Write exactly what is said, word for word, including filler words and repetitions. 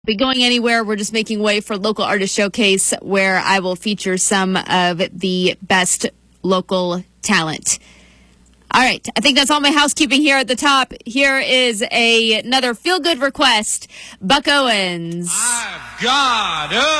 Be going anywhere. We're just making way for Local Artist Showcase, where I will feature some of the best local talent. All right, I think that's all my housekeeping here at the top. Here is a, another feel-good request, Buck Owens. I've got